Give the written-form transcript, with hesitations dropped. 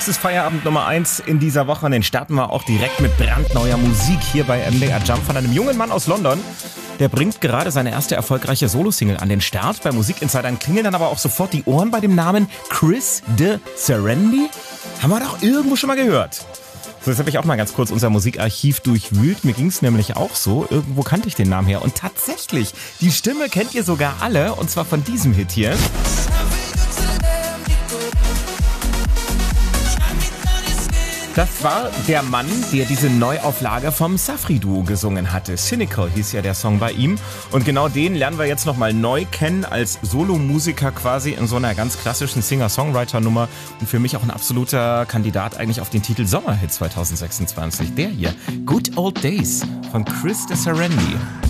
ist Feierabend Nummer 1 in dieser Woche und den starten wir auch direkt mit brandneuer Musik hier bei MDR Jump von einem jungen Mann aus London. Der bringt gerade seine erste erfolgreiche Solo-Single an den Start. Bei Musikinsidern klingeln dann aber auch sofort die Ohren bei dem Namen Chris de Serendy. Haben wir doch irgendwo schon mal gehört. So, jetzt habe ich auch mal ganz kurz unser Musikarchiv durchwühlt. Mir ging es nämlich auch so. Irgendwo kannte ich den Namen her. Und tatsächlich, die Stimme kennt ihr sogar alle. Und zwar von diesem Hit hier. Das war der Mann, der diese Neuauflage vom Safri-Duo gesungen hatte. Cynical hieß ja der Song bei ihm. Und genau den lernen wir jetzt nochmal neu kennen als Solomusiker quasi in so einer ganz klassischen Singer-Songwriter-Nummer. Und für mich auch ein absoluter Kandidat eigentlich auf den Titel Sommerhit 2026. Der hier, Good Old Days von Chris de Serendy.